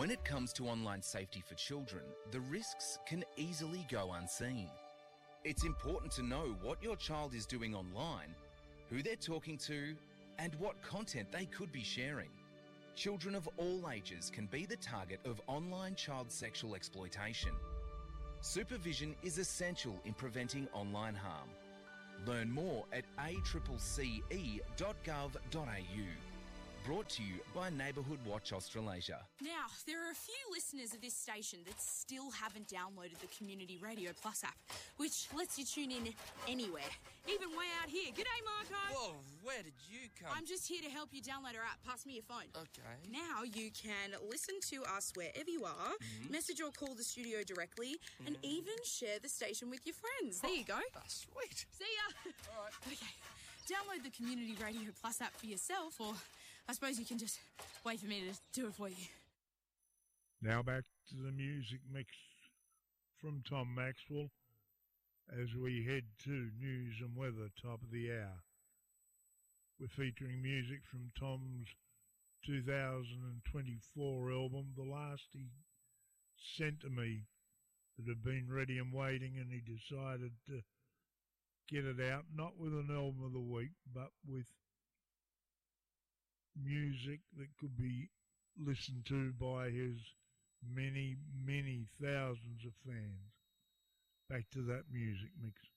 When it comes to online safety for children, the risks can easily go unseen. It's important to know what your child is doing online, who they're talking to, and what content they could be sharing. Children of all ages can be the target of online child sexual exploitation. Supervision is essential in preventing online harm. Learn more at accce.gov.au. Brought to you by Neighbourhood Watch Australasia. Now, there are a few listeners of this station that still haven't downloaded the Community Radio Plus app, which lets you tune in anywhere, even way out here. G'day, Marco. Whoa, where did you come? I'm just here to help you download our app. Pass me your phone. Okay. Now you can listen to us wherever you are, message or call the studio directly, and even share the station with your friends. There you go. Oh, sweet. See ya. All right. Okay, download the Community Radio Plus app for yourself, or I suppose you can just wait for me to do it for you. Now back to the music mix from Tom Maxwell as we head to news and weather, top of the hour. We're featuring music from Tom's 2024 album, The Last He Sent to Me, that had been ready and waiting, and he decided to get it out, not with an album of the week, but with music that could be listened to by his many, many thousands of fans. Back to that music mix.